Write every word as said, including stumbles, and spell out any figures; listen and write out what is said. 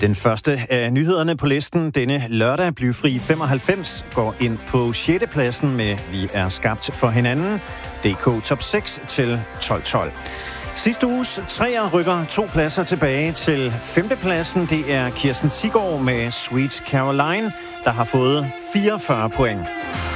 Den første af nyhederne på listen denne lørdag, Blyfri femoghalvfems, går ind på sjette pladsen med Vi er skabt for hinanden, D K Top seks til tolv tolv. Sidste uges træer rykker to pladser tilbage til femtepladsen. Det er Kirsten Siggaard med Sweet Caroline, der har fået fireogfyrre point.